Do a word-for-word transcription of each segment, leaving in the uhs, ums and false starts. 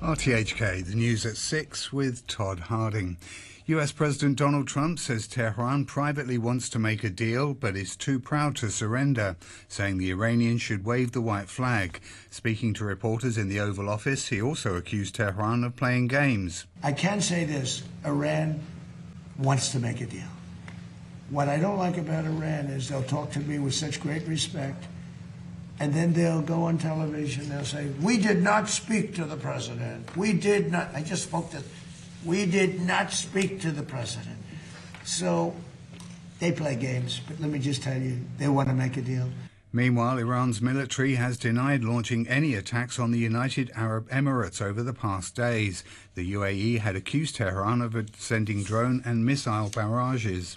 R T H K, the news at six with Todd Harding. U S President Donald Trump says Tehran privately wants to make a deal but is too proud to surrender, saying the Iranians should wave the white flag. Speaking to reporters in the Oval Office, he also accused Tehran of playing games. I can say this, Iran wants to make a deal. What I don't like about Iran is they'll talk to me with such great respect, and then they'll go on television, they'll say, we did not speak to the president. We did not, I just spoke to, we did not speak to the president. So they play games, but let me just tell you, they want to make a deal. Meanwhile, Iran's military has denied launching any attacks on the United Arab Emirates over the past days. The U A E had accused Tehran of sending drone and missile barrages.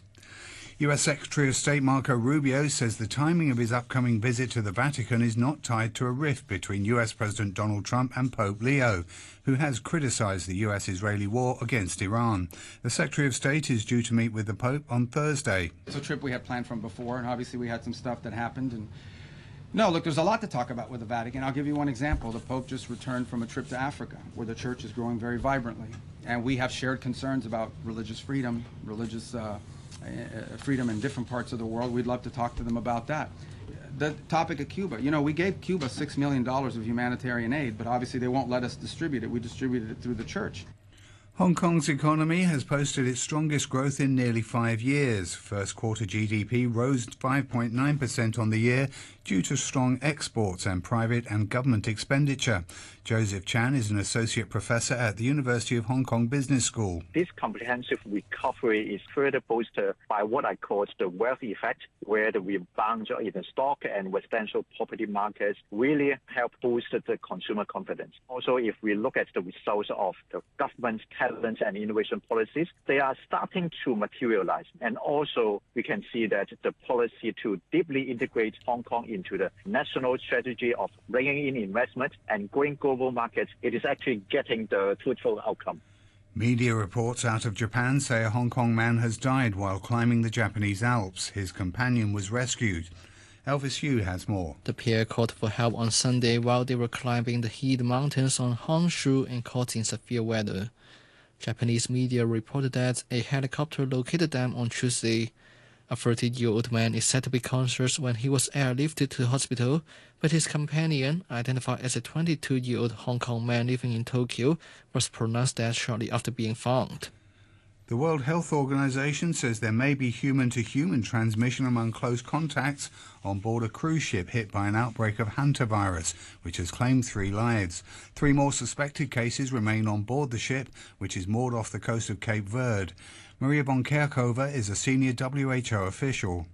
U S Secretary of State Marco Rubio says the timing of his upcoming visit to the Vatican is not tied to a rift between U S President Donald Trump and Pope Leo, who has criticized the U S-Israeli war against Iran. The Secretary of State is due to meet with the Pope on Thursday. It's a trip we had planned from before, and obviously we had some stuff that happened. And no, look, there's a lot to talk about with the Vatican. I'll give you one example. The Pope just returned from a trip to Africa, where the church is growing very vibrantly. And we have shared concerns about religious freedom, religious uh, freedom in different parts of the world. We'd love to talk to them about that. The topic of Cuba, you know, we gave Cuba six million dollars of humanitarian aid, but obviously they won't let us distribute it. We distributed it through the church. Hong Kong's economy has posted its strongest growth in nearly five years. First quarter G D P rose five point nine percent on the year due to strong exports and private and government expenditure. Joseph Chan is an associate professor at the University of Hong Kong Business School. This comprehensive recovery is further boosted by what I call the wealth effect, where the rebound in the stock and residential property markets really help boost the consumer confidence. Also, if we look at the results of the government's talent and innovation policies, they are starting to materialize. And also, we can see that the policy to deeply integrate Hong Kong into the national strategy of bringing in investment and growing global markets, it is actually getting the fruitful outcome. Media reports out of Japan say a Hong Kong man has died while climbing the Japanese Alps. His companion was rescued. Elvis Yu has more. The pair called for help on Sunday while they were climbing the Heide Mountains on Honshu and caught in severe weather. Japanese media reported that a helicopter located them on Tuesday. A thirty-year-old man is said to be conscious when he was airlifted to the hospital, but his companion, identified as a twenty-two-year-old Hong Kong man living in Tokyo, was pronounced dead shortly after being found. The World Health Organization says there may be human-to-human transmission among close contacts on board a cruise ship hit by an outbreak of hantavirus, which has claimed three lives. Three more suspected cases remain on board the ship, which is moored off the coast of Cape Verde. Maria von Kerkhove is a senior W H O official.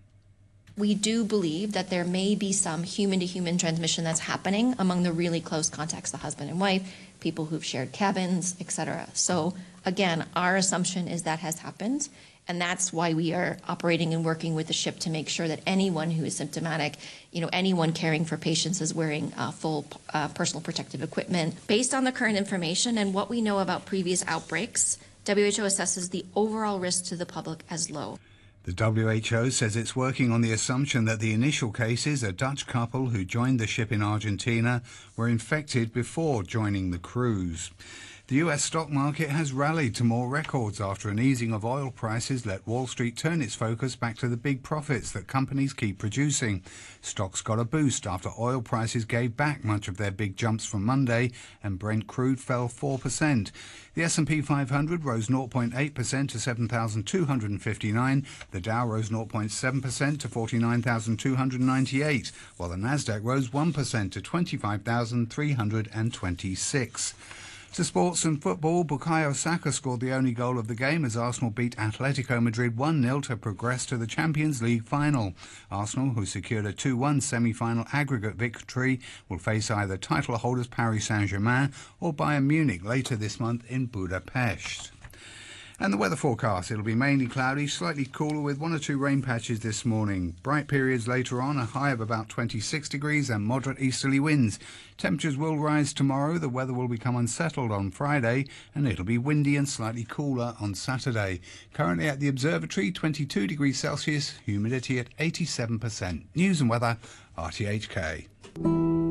We do believe that there may be some human-to-human transmission that's happening among the really close contacts, the husband and wife, people who've shared cabins, et cetera. So, again, our assumption is that has happened, and that's why we are operating and working with the ship to make sure that anyone who is symptomatic, you know, anyone caring for patients is wearing uh, full uh, personal protective equipment. Based on the current information and what we know about previous outbreaks, W H O assesses the overall risk to the public as low. The W H O says it's working on the assumption that the initial cases, a Dutch couple who joined the ship in Argentina, were infected before joining the cruise. The U S stock market has rallied to more records after an easing of oil prices let Wall Street turn its focus back to the big profits that companies keep producing. Stocks got a boost after oil prices gave back much of their big jumps from Monday and Brent crude fell four percent. The S and P five hundred rose zero point eight percent to seven thousand two hundred fifty-nine. The Dow rose zero point seven percent to forty-nine thousand two hundred ninety-eight, while the Nasdaq rose one percent to twenty-five thousand three hundred twenty-six. To sports and football, Bukayo Saka scored the only goal of the game as Arsenal beat Atletico Madrid one nil to progress to the Champions League final. Arsenal, who secured a two one semi-final aggregate victory, will face either title holders Paris Saint-Germain or Bayern Munich later this month in Budapest. And the weather forecast, it'll be mainly cloudy, slightly cooler with one or two rain patches this morning. Bright periods later on, a high of about twenty-six degrees and moderate easterly winds. Temperatures will rise tomorrow, the weather will become unsettled on Friday, and it'll be windy and slightly cooler on Saturday. Currently at the observatory, twenty-two degrees Celsius, humidity at eighty-seven percent. News and weather, R T H K.